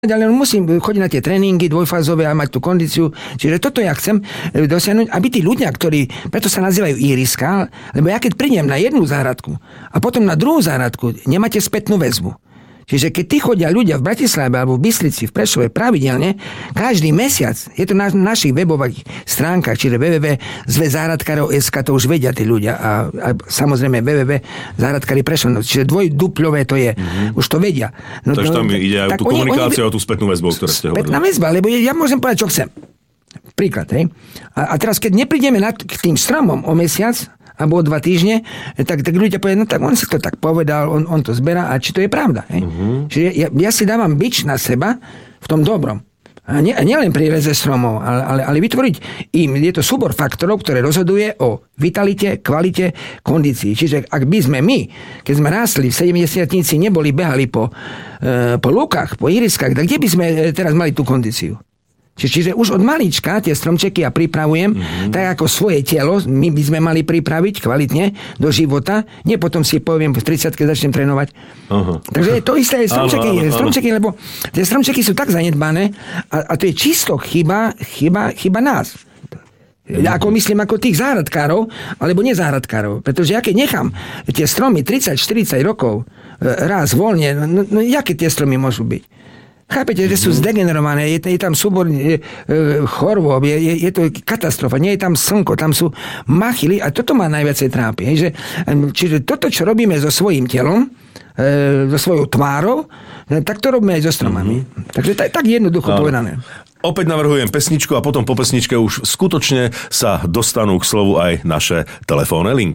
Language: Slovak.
ale musím chodiť na tie tréningy dvojfázové a mať tú kondíciu. Čiže toto ja chcem dosiahnuť, aby tí ľudia, ktorí, preto sa nazývajú ihriska, lebo ja keď prídem na jednu záhradku a potom na druhú záhradku, nemáte spätnú väzbu. Čiže keď chodia ľudia v Bratislave alebo v Bystrici, v Prešove pravidelne, každý mesiac, je to na našich webových stránkach, čiže www.zväzzáhradkárov.sk, to už vedia tí ľudia a samozrejme www.záhradkári Prešov, čiže dvojdupľové to je, už to vedia. No, takže tam ide aj tú komunikáciu a tú spätnú väzbu, o ktorej ste hovorili. Spätná väzba, lebo ja môžem povedať, čo chcem. Príklad, hej. A teraz, keď neprídeme k tým stromom o mesiac, alebo o 2 týždne, tak ľudia povedia, no tak on si to tak povedal, on to zberá a či to je pravda. Čiže ja si dávam bič na seba v tom dobrom. A nielen pri reze stromov, ale vytvoriť im, je to súbor faktorov, ktoré rozhoduje o vitalite, kvalite, kondícii. Čiže ak by sme my, keď sme rástli v 70-tnici, neboli behali po lúkach, po ihriskách, tak kde by sme teraz mali tú kondíciu? Čiže už od malička tie stromčeky ja pripravujem, tak ako svoje telo, my by sme mali pripraviť kvalitne do života, nie potom si poviem, v 30-ke začnem trénovať. Takže je to isté aj stromčeky, lebo tie stromčeky sú tak zanedbané a to je čisto chyba nás. Ako myslím, ako tých záhradkárov, alebo nezáhradkárov. Pretože ja keď nechám tie stromy 30-40 rokov raz voľne, no jaké tie stromy môžu byť? Chápete, že sú zdegenerované, je tam súbor chorôb, je to katastrofa, nie je tam slnko, tam sú machily a toto ma najviacej trápi. Čiže toto, čo robíme so svojím telom, so svojou tvárou, tak to robíme aj so stromami. Takže tak jednoducho povedané. Opäť navrhujem pesničku a potom po pesničke už skutočne sa dostanú k slovu aj naše telefónne linky.